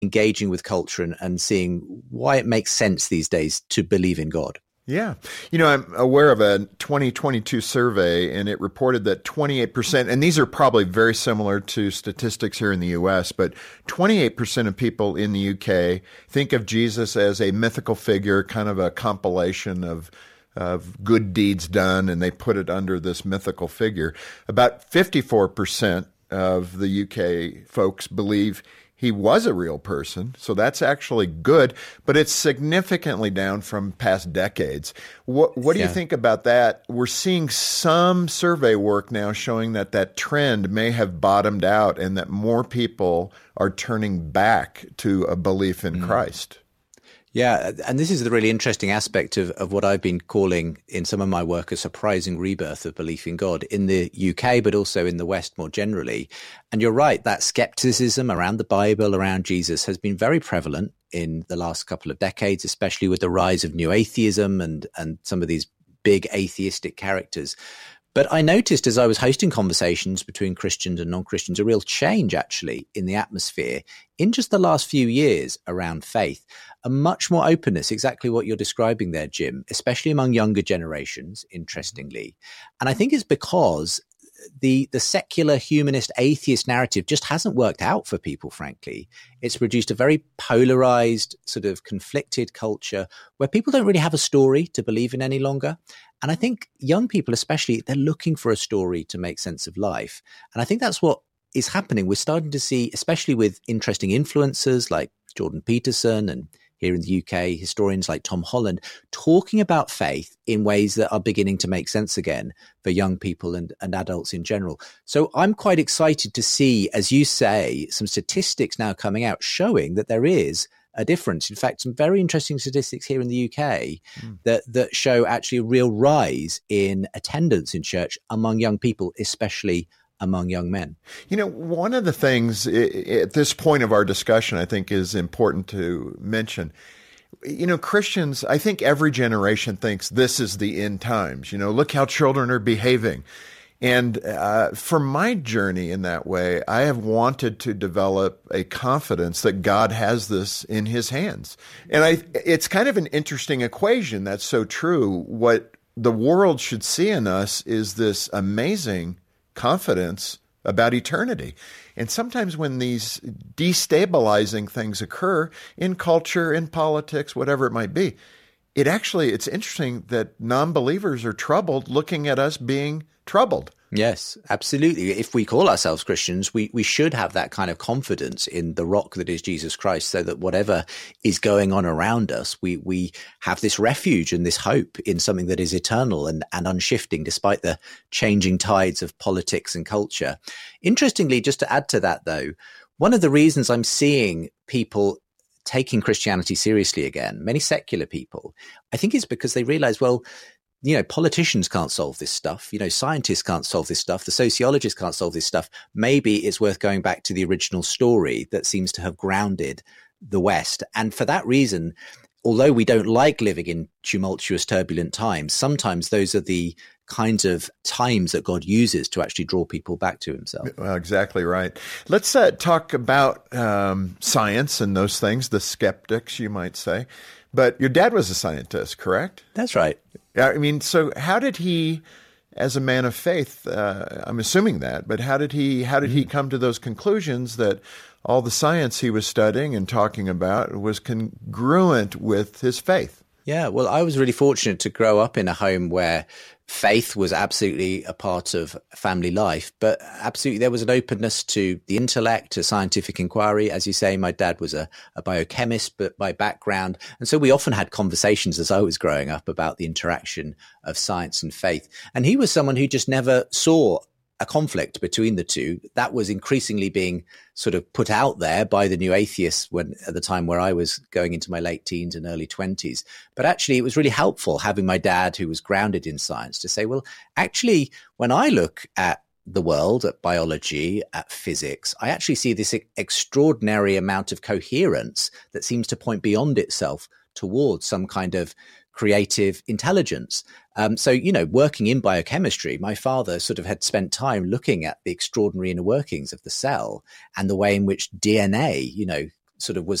engaging with culture and seeing why it makes sense these days to believe in God. Yeah. I'm aware of a 2022 survey, and it reported that 28%, and these are probably very similar to statistics here in the U.S., but 28% of people in the U.K. think of Jesus as a mythical figure, kind of a compilation of good deeds done, and they put it under this mythical figure. About 54% of the UK folks believe he was a real person, so that's actually good, but it's significantly down from past decades. What do you think about that? We're seeing some survey work now showing that trend may have bottomed out and that more people are turning back to a belief in Christ. Yeah, and this is the really interesting aspect of what I've been calling in some of my work a surprising rebirth of belief in God in the UK, but also in the West more generally. And you're right, that skepticism around the Bible, around Jesus, has been very prevalent in the last couple of decades, especially with the rise of new atheism and some of these big atheistic characters. But I noticed as I was hosting conversations between Christians and non-Christians, a real change actually in the atmosphere in just the last few years around faith, a much more openness, exactly what you're describing there, Jim, especially among younger generations, interestingly. And I think it's because the secular humanist atheist narrative just hasn't worked out for people, frankly. It's produced a very polarized, sort of conflicted culture where people don't really have a story to believe in any longer. And I think young people, especially, they're looking for a story to make sense of life. And I think that's what is happening. We're starting to see, especially with interesting influencers like Jordan Peterson and here in the UK, historians like Tom Holland, talking about faith in ways that are beginning to make sense again for young people and adults in general. So I'm quite excited to see, as you say, some statistics now coming out showing that there is a difference. In fact, some very interesting statistics here in the UK that show actually a real rise in attendance in church among young people, especially among young men. One of the things at this point of our discussion, I think is important to mention. Christians, I think every generation thinks this is the end times. Look how children are behaving. And for my journey in that way, I have wanted to develop a confidence that God has this in his hands. And it's kind of an interesting equation that's so true. What the world should see in us is this amazing confidence about eternity. And sometimes when these destabilizing things occur in culture, in politics, whatever it might be, it's interesting that non-believers are troubled looking at us being troubled. Yes, absolutely. If we call ourselves Christians, we should have that kind of confidence in the rock that is Jesus Christ, so that whatever is going on around us, we have this refuge and this hope in something that is eternal and unshifting despite the changing tides of politics and culture. Interestingly, just to add to that, though, one of the reasons I'm seeing people taking Christianity seriously again, many secular people, I think it's because they realize, well, politicians can't solve this stuff. Scientists can't solve this stuff. The sociologists can't solve this stuff. Maybe it's worth going back to the original story that seems to have grounded the West. And for that reason, although we don't like living in tumultuous, turbulent times, sometimes those are the kinds of times that God uses to actually draw people back to himself. Well, exactly right. Let's talk about science and those things, the skeptics, you might say. But your dad was a scientist, correct? That's right. I mean, so how did he, as a man of faith, I'm assuming that, but how did he come to those conclusions that all the science he was studying and talking about was congruent with his faith? Yeah, well, I was really fortunate to grow up in a home where faith was absolutely a part of family life, but absolutely there was an openness to the intellect, to scientific inquiry. As you say, my dad was a biochemist, but by background. And so we often had conversations as I was growing up about the interaction of science and faith. And he was someone who just never saw a conflict between the two. That was increasingly being sort of put out there by the new atheists at the time where I was going into my late teens and early 20s. But actually, it was really helpful having my dad, who was grounded in science, to say, well, actually, when I look at the world, at biology, at physics, I actually see this extraordinary amount of coherence that seems to point beyond itself towards some kind of creative intelligence. So, working in biochemistry, my father sort of had spent time looking at the extraordinary inner workings of the cell and the way in which DNA, sort of was